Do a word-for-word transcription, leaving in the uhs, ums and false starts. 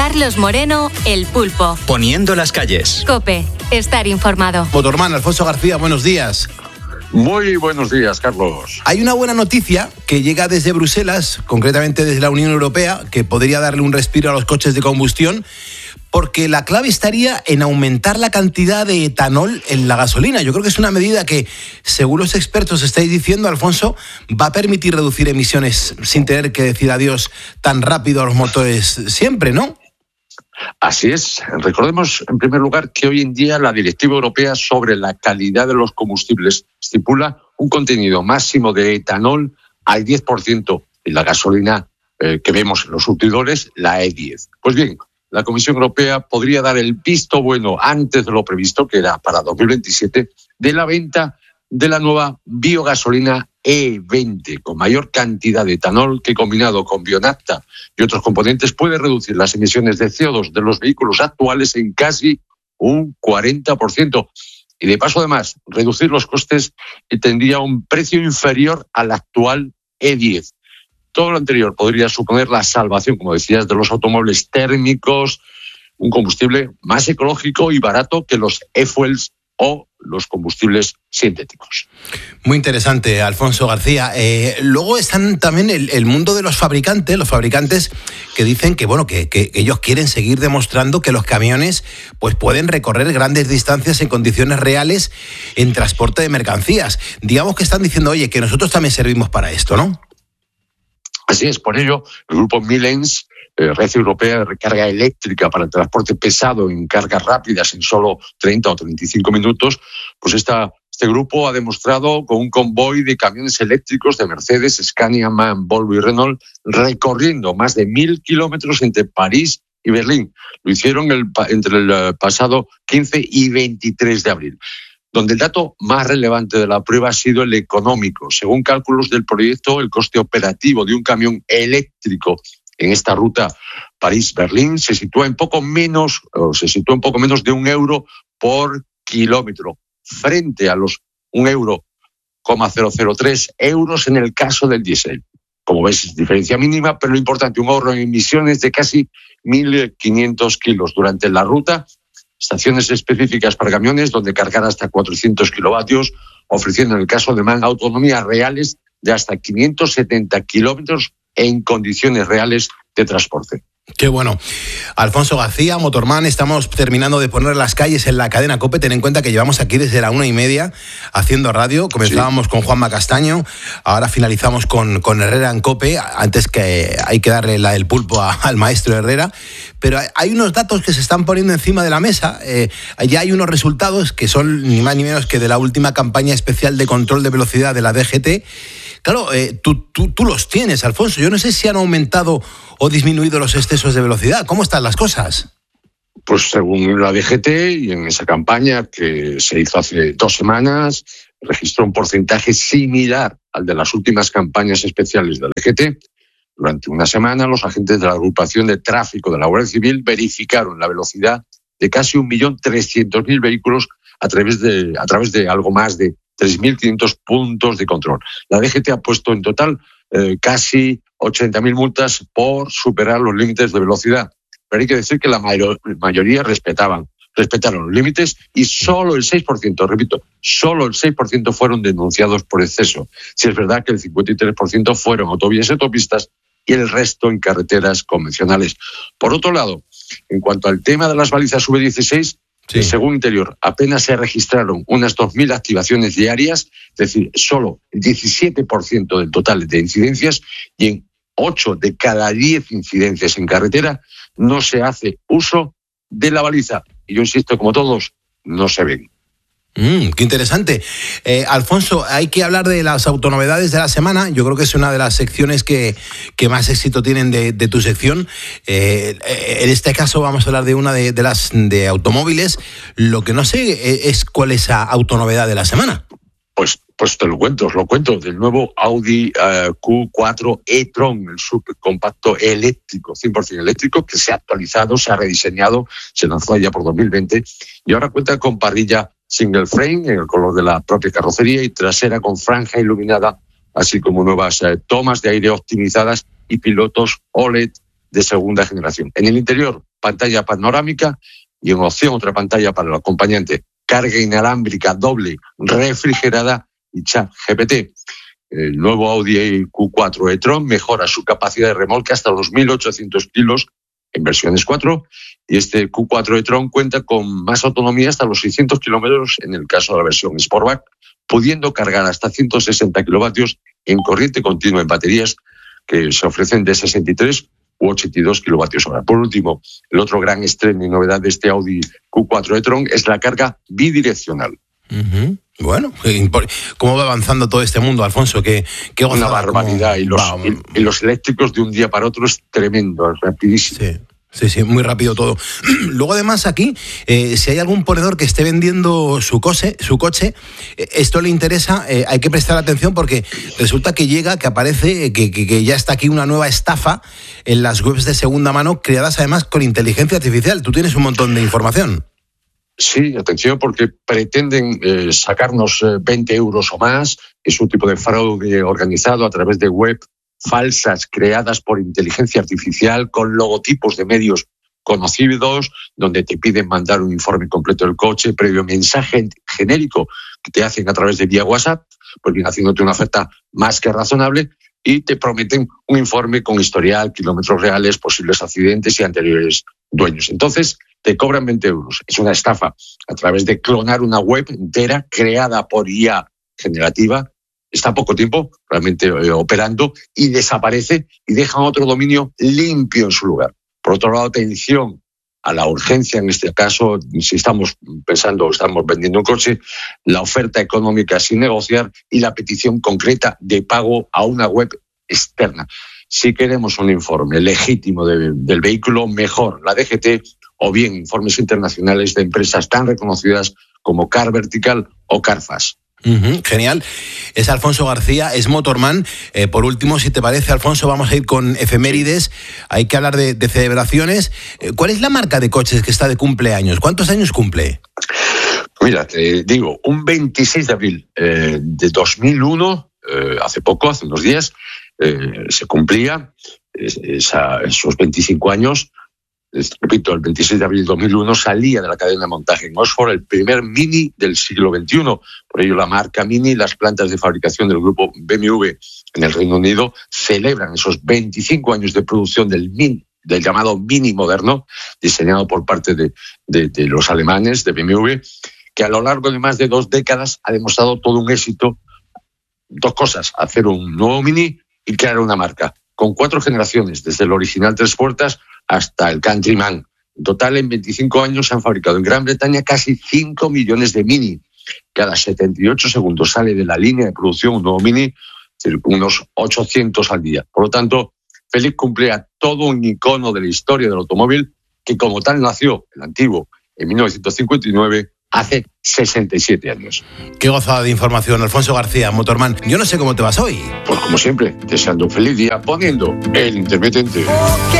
Carlos Moreno, El Pulpo. Poniendo las calles. COPE, estar informado. Motorman, Alfonso García, buenos días. Muy buenos días, Carlos. Hay una buena noticia que llega desde Bruselas, concretamente desde la Unión Europea, que podría darle un respiro a los coches de combustión, porque la clave estaría en aumentar la cantidad de etanol en la gasolina. Yo creo que es una medida que, según los expertos estáis diciendo, Alfonso, va a permitir reducir emisiones sin tener que decir adiós tan rápido a los motores siempre, ¿no? Así es. Recordemos, en primer lugar, que hoy en día la Directiva Europea sobre la calidad de los combustibles estipula un contenido máximo de etanol al diez por ciento en la gasolina eh, que vemos en los surtidores, la E diez. Pues bien, la Comisión Europea podría dar el visto bueno antes de lo previsto, que era para dos mil veintisiete, de la venta de la nueva biogasolina E veinte, con mayor cantidad de etanol que, combinado con bionafta y otros componentes, puede reducir las emisiones de C O dos de los vehículos actuales en casi un cuarenta por ciento. Y de paso, además, reducir los costes y tendría un precio inferior al actual E diez. Todo lo anterior podría suponer la salvación, como decías, de los automóviles térmicos, un combustible más ecológico y barato que los e-fuels o los combustibles sintéticos. Muy interesante, Alfonso García. Eh, luego están también el, el mundo de los fabricantes, los fabricantes que dicen que bueno que, que ellos quieren seguir demostrando que los camiones pues pueden recorrer grandes distancias en condiciones reales en transporte de mercancías. Digamos que están diciendo, oye, que nosotros también servimos para esto, ¿no? Así es, por ello, el grupo Milens, eh, Red Europea de Recarga Eléctrica para el transporte pesado en cargas rápidas en solo treinta o treinta y cinco minutos, pues esta, este grupo ha demostrado con un convoy de camiones eléctricos de Mercedes, Scania, MAN, Volvo y Renault, recorriendo más de mil kilómetros entre París y Berlín. Lo hicieron el, entre el pasado quince y veintitrés de abril. Donde el dato más relevante de la prueba ha sido el económico. Según cálculos del proyecto, el coste operativo de un camión eléctrico en esta ruta París-Berlín se sitúa en poco menos, o se sitúa en poco menos de un euro por kilómetro, frente a los un euro coma cero cero tres euros en el caso del diésel. Como ves, es diferencia mínima, pero lo importante, un ahorro en emisiones de casi mil quinientos kilos durante la ruta. Estaciones específicas para camiones donde cargar hasta cuatrocientos kilovatios, ofreciendo en el caso de MAN autonomías reales de hasta quinientos setenta kilómetros en condiciones reales de transporte. Qué bueno. Alfonso García, Motorman, estamos terminando de poner las calles en la cadena COPE. Ten en cuenta que llevamos aquí desde la una y media haciendo radio. Comenzábamos sí. con Juanma Castaño, ahora finalizamos con, con Herrera en COPE. Antes que hay que darle la del pulpo a, al maestro Herrera. Pero hay unos datos que se están poniendo encima de la mesa. Eh, ya hay unos resultados que son ni más ni menos que de la última campaña especial de control de velocidad de la D G T. Claro, eh, tú, tú, tú los tienes, Alfonso. Yo no sé si han aumentado o disminuido los excesos de velocidad. ¿Cómo están las cosas? Pues según la D G T, y en esa campaña que se hizo hace dos semanas, registró un porcentaje similar al de las últimas campañas especiales de la D G T. Durante una semana, los agentes de la agrupación de tráfico de la Guardia Civil verificaron la velocidad de casi un millón trescientos mil vehículos a través de, a través de algo más de tres mil quinientos puntos de control. La D G T ha puesto en total eh, casi ochenta mil multas por superar los límites de velocidad. Pero hay que decir que la mayor, mayoría respetaban, respetaron los límites y solo el seis por ciento, repito, solo el seis por ciento fueron denunciados por exceso. Si es verdad que el cincuenta y tres por ciento fueron autovías y autopistas y el resto en carreteras convencionales. Por otro lado, en cuanto al tema de las balizas V dieciséis, sí. según Interior, apenas se registraron unas dos mil activaciones diarias, es decir, solo el diecisiete por ciento del total de incidencias, y en ocho de cada diez incidencias en carretera no se hace uso de la baliza. Y yo insisto, como todos, no se ven. Mm, qué interesante. Eh, Alfonso, hay que hablar de las autonovedades de la semana. Yo creo que es una de las secciones que, que más éxito tienen de, de tu sección. Eh, en este caso vamos a hablar de una de, de las de automóviles. Lo que no sé es cuál es la autonovedad de la semana. Pues, pues te lo cuento, os lo cuento, del nuevo Audi uh, Q cuatro e-tron, el subcompacto eléctrico, cien por ciento eléctrico, que se ha actualizado, se ha rediseñado, se lanzó ya por dos mil veinte y ahora cuenta con parrilla single frame en el color de la propia carrocería y trasera con franja iluminada, así como nuevas eh, tomas de aire optimizadas y pilotos O L E D de segunda generación. En el interior, pantalla panorámica y en opción otra pantalla para el acompañante. Carga inalámbrica doble, refrigerada y chat G P T. El nuevo Audi Q cuatro e-tron mejora su capacidad de remolque hasta los mil ochocientos kilos en versiones cuatro, y este Q cuatro e-tron cuenta con más autonomía hasta los seiscientos kilómetros en el caso de la versión Sportback, pudiendo cargar hasta ciento sesenta kilovatios en corriente continua en baterías que se ofrecen de sesenta y tres u ochenta y dos kilovatios hora. Por último, el otro gran estreno y novedad de este Audi Q cuatro e-tron es la carga bidireccional. Uh-huh. Bueno, ¿cómo va avanzando todo este mundo, Alfonso? ¿Qué, qué Una barbaridad. Y los, y, y los eléctricos de un día para otro es tremendo, es rapidísimo. Sí. Sí, sí, muy rápido todo. Luego, además, aquí, eh, si hay algún ponedor que esté vendiendo su coche, su coche, eh, esto le interesa, eh, hay que prestar atención porque resulta que llega, que aparece, que, que, que ya está aquí una nueva estafa en las webs de segunda mano, creadas además con inteligencia artificial. Tú tienes un montón de información. Sí, atención, porque pretenden eh, sacarnos eh, veinte euros o más. Es un tipo de fraude organizado a través de web falsas creadas por inteligencia artificial con logotipos de medios conocidos, donde te piden mandar un informe completo del coche, previo mensaje genérico que te hacen a través de vía WhatsApp, pues bien, haciéndote una oferta más que razonable, y te prometen un informe con historial, kilómetros reales, posibles accidentes y anteriores dueños. Entonces, te cobran veinte euros. Es una estafa a través de clonar una web entera creada por I A generativa. Está poco tiempo realmente eh, operando y desaparece y dejan otro dominio limpio en su lugar. Por otro lado, atención a la urgencia, en este caso, si estamos pensando o estamos vendiendo un coche, la oferta económica sin negociar y la petición concreta de pago a una web externa. Si queremos un informe legítimo de, del vehículo, mejor la D G T o bien informes internacionales de empresas tan reconocidas como Car Vertical o Carfax. Uh-huh, genial. Es Alfonso García, es Motorman. Eh, por último, si te parece, Alfonso, vamos a ir con efemérides. Hay que hablar de, de celebraciones. Eh, ¿Cuál es la marca de coches que está de cumpleaños? ¿Cuántos años cumple? Mira, te digo, un veintiséis de abril eh, de dos mil uno, eh, hace poco, hace unos días, eh, se cumplía esa, esos veinticinco años. Repito, el veintiséis de abril de dos mil uno salía de la cadena de montaje en Oxford el primer Mini del siglo veintiuno. Por ello, la marca Mini y las plantas de fabricación del grupo B M W en el Reino Unido celebran esos veinticinco años de producción del Mini, del llamado Mini moderno, diseñado por parte de, de, de los alemanes de B M W, que a lo largo de más de dos décadas ha demostrado todo un éxito. Dos cosas: hacer un nuevo Mini y crear una marca, con cuatro generaciones, desde el original tres puertas hasta el Countryman. En total, en veinticinco años se han fabricado en Gran Bretaña casi cinco millones de Mini. Cada setenta y ocho segundos sale de la línea de producción un nuevo Mini, unos ochocientos al día. Por lo tanto, feliz cumple a todo un icono de la historia del automóvil que como tal nació, el antiguo, en mil novecientos cincuenta y nueve, hace sesenta y siete años. Qué gozada de información, Alfonso García, Motorman. Yo no sé cómo te vas hoy. Pues como siempre, deseando un feliz día, poniendo el intermitente. Okay.